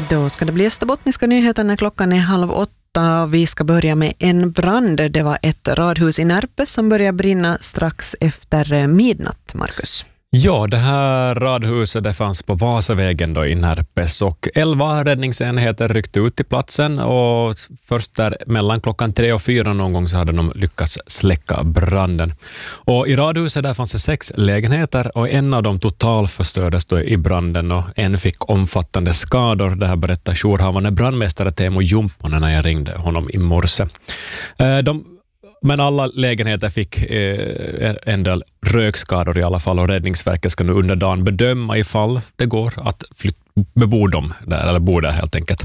Då ska det bli österbottniska nyheter när klockan är 7:30. Vi ska börja med en brand. Det var ett radhus i Närpes som började brinna strax efter midnatt, Markus. Ja, det här radhuset det fanns på Vasavägen då i Närpes och 11 räddningsenheter ryckte ut till platsen och först där mellan klockan 3 och 4 någon gång så hade de lyckats släcka branden. Och i radhuset där fanns det 6 lägenheter och en av dem totalförstördes då i branden och en fick omfattande skador. Det här berättar jourhavande brandmästare Teemu Jumpponen när jag ringde honom i morse. Men alla lägenheter fick en del rökskador i alla fall och Räddningsverket ska nu under dagen bedöma ifall det går att bebo dem där, eller bo där helt enkelt.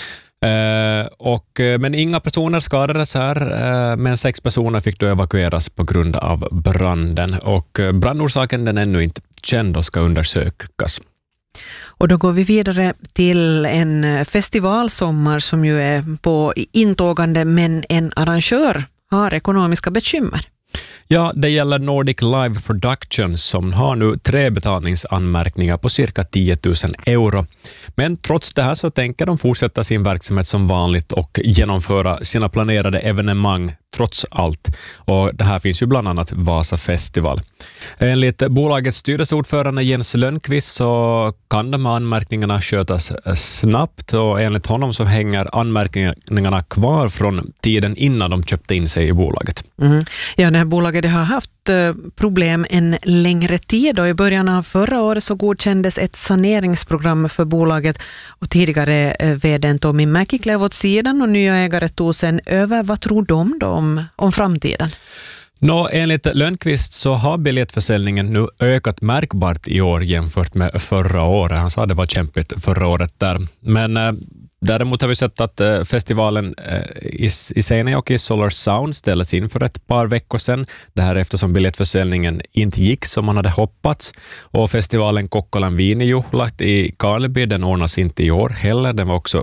Men inga personer skadades här, men 6 personer fick då evakueras på grund av branden och brandorsaken den är ännu inte känd och ska undersökas. Och då går vi vidare till en festivalsommar som ju är på intågande, men en arrangör har ekonomiska bekymmer. Ja, det gäller Nordic Live Productions som har nu 3 betalningsanmärkningar på cirka 10 000 euro. Men trots det här så tänker de fortsätta sin verksamhet som vanligt och genomföra sina planerade evenemang trots allt. Och det här finns ju bland annat Vasa Festival. Enligt bolagets styrelseordförande Jens Lönnqvist så kan de här anmärkningarna skötas snabbt och enligt honom så hänger anmärkningarna kvar från tiden innan de köpte in sig i bolaget. Ja, det här bolaget har haft problem en längre tid och i början av förra året så godkändes ett saneringsprogram för bolaget och tidigare vd:n Tommy Mäki klev åt sidan och nya ägare tog sen över. Vad tror de då om framtiden? Enligt Lönnqvist så har biljettförsäljningen nu ökat märkbart i år jämfört med förra året. Han sa det var kämpigt förra året där. Men däremot har vi sett att festivalen i Seinäjoki Solar Sound ställdes in för ett par veckor sedan. Det här eftersom inte gick som man hade hoppats. Och festivalen Kokkolan Viinijuhla i Karleby, den ordnas inte i år heller. Den var också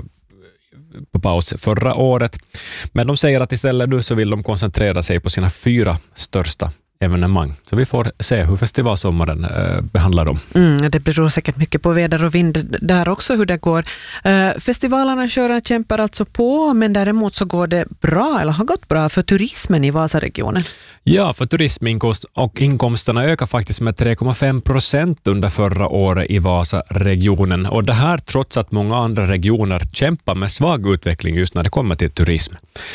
på paus förra året. Men de säger att istället nu så vill de koncentrera sig på sina 4 största evenemang. Så vi får se hur festivalsommaren behandlar dem. Det beror säkert mycket på väder och vind där också hur det går. Festivalarrangörerna kämpar alltså på, men däremot så går det bra eller har gått bra för turismen i Vasaregionen. Ja, för turisminkomsterna ökar faktiskt med 3,5% under förra året i Vasaregionen. Och det här trots att många andra regioner kämpar med svag utveckling just när det kommer till turism.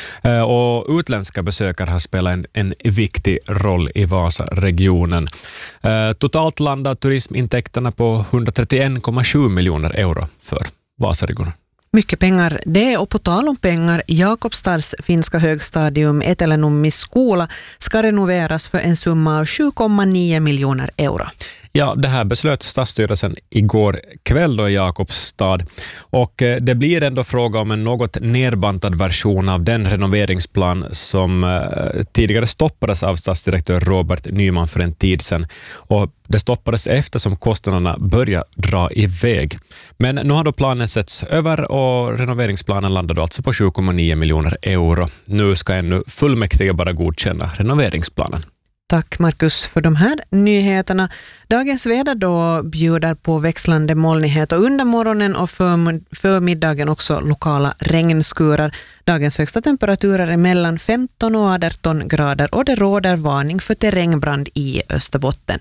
Och utländska besökare har spelat en viktig roll i Vasaregionen. Totalt landar turismintäkterna på 131,7 miljoner euro för Vasaregionen. Mycket pengar det, och på tal om pengar, Jakobstads finska högstadium Etelänommis skola ska renoveras för en summa av 7,9 miljoner euro. Ja, det här beslöt stadsstyrelsen igår kväll då i Jakobstad och det blir ändå fråga om en något nerbantad version av den renoveringsplan som tidigare stoppades av stadsdirektör Robert Nyman för en tid sedan och det stoppades eftersom kostnaderna började dra iväg. Men nu har då planen setts över och renoveringsplanen landade alltså på 7,9 miljoner euro. Nu ska ännu fullmäktige bara godkänna renoveringsplanen. Tack Markus för de här nyheterna. Dagens väder då bjuder på växlande molnighet och under morgonen och förmiddagen också lokala regnskurar. Dagens högsta temperaturer är mellan 15 och 18 grader och det råder varning för terrängbrand i Österbotten.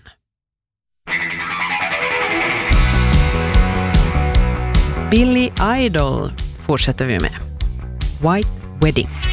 Billy Idol fortsätter vi med. White Wedding.